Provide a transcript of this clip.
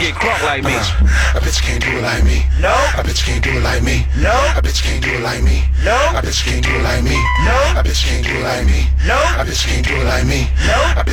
get crunk like me. A bitch can't do it like me. No. A bitch can't do it like me. No. A bitch can't do it like me. No. A bitch can't do it like me. No. A bitch can't do it like me. No. A bitch can't do it like me. No. A bitch